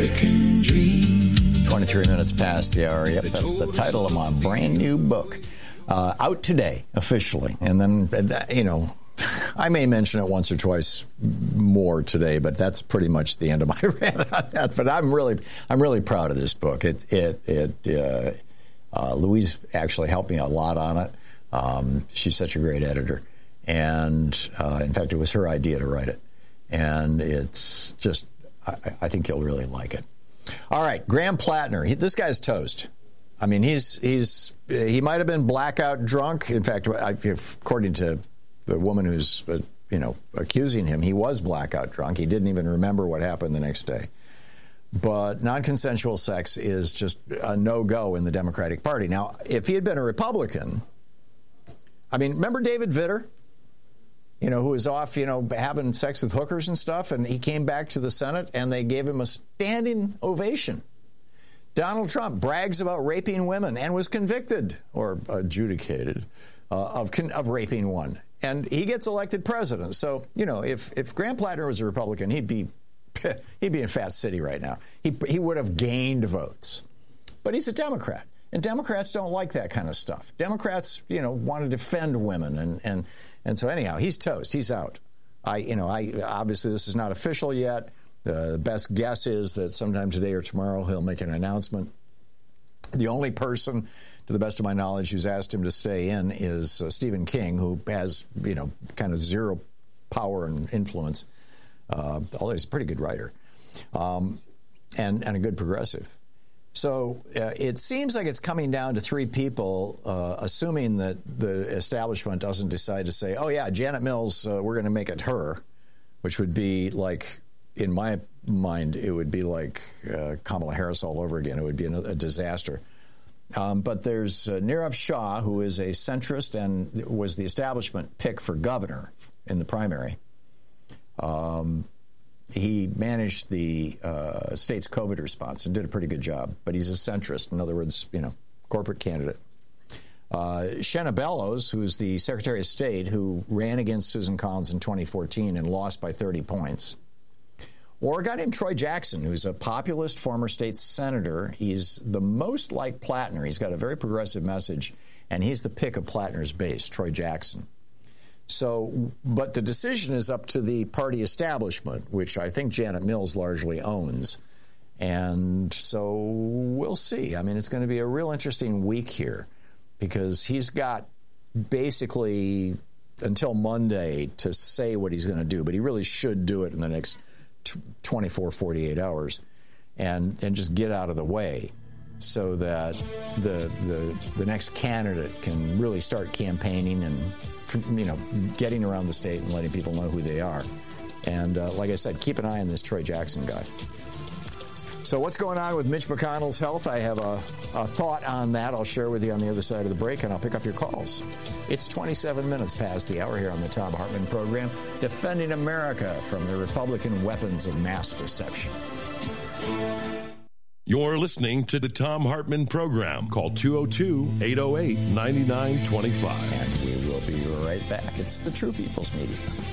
American dream. 23 minutes past the hour. Yep, that's the title of my brand new book. Out today, officially. And then, I may mention it once or twice more today, but that's pretty much the end of my rant on that. But I'm really proud of this book. Louise actually helped me a lot on it. She's such a great editor. And in fact, it was her idea to write it. And it's just, I think you'll really like it. All right, Graham Plattner. This guy's toast. I mean, he might have been blackout drunk. In fact, according to the woman who's accusing him, he was blackout drunk. He didn't even remember what happened the next day. But non-consensual sex is just a no-go in the Democratic Party. Now, if he had been a Republican, I mean, remember David Vitter? Who was off, having sex with hookers and stuff, and he came back to the Senate, and they gave him a standing ovation. Donald Trump brags about raping women and was convicted or adjudicated of raping one. And he gets elected president. So, if Graham Plattner was a Republican, he'd be in Fat City right now. He would have gained votes. But he's a Democrat. And Democrats don't like that kind of stuff. Democrats, want to defend women. And so anyhow, he's toast. He's out. Obviously this is not official yet. The best guess is that sometime today or tomorrow he'll make an announcement. The only person, to the best of my knowledge, who's asked him to stay in is Stephen King, who has, kind of zero power and influence, although he's a pretty good writer, and a good progressive. So it seems like it's coming down to three people, assuming that the establishment doesn't decide to say, oh, yeah, Janet Mills, we're going to make it her, which would be like, in my mind, it would be like Kamala Harris all over again. It would be a disaster. But there's Nirav Shah, who is a centrist and was the establishment pick for governor in the primary. He managed the state's COVID response and did a pretty good job, but he's a centrist. In other words, corporate candidate. Shenna Bellows, who's the Secretary of State, who ran against Susan Collins in 2014 and lost by 30 points. Or a guy named Troy Jackson, who's a populist former state senator. He's the most like Plattner. He's got a very progressive message, and he's the pick of Plattner's base, Troy Jackson. So, but the decision is up to the party establishment, which I think Janet Mills largely owns. And so we'll see. I mean, it's going to be a real interesting week here because he's got basically until Monday to say what he's going to do, but he really should do it in the next 24, 48 hours and just get out of the way so that the next candidate can really start campaigning and getting around the state and letting people know who they are. And like I said, keep an eye on this Troy Jackson guy. So what's going on with Mitch McConnell's health? I have a thought on that I'll share with you on the other side of the break, and I'll pick up your calls. It's 27 minutes past the hour here on the Thom Hartmann program, defending America from the Republican weapons of mass deception. You're listening to the Thom Hartmann program. Call 202-808-9925. And we will be right back. It's the True People's Media.